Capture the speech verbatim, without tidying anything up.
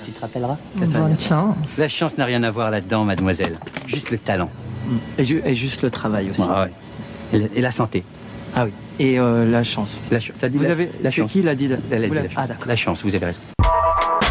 Tu te rappelleras? Bonne chance. La chance n'a rien à voir là-dedans, mademoiselle. Juste le talent. Et, ju et juste le travail aussi. Ah ouais. Et, le- et la santé. Ah oui. Et euh, la chance. La ch- T'as dit Vous la, avez... la C'est chance. qui l'a dit? Elle a dit Vous la l'avez- chance. Ah d'accord. La chance, vous avez raison.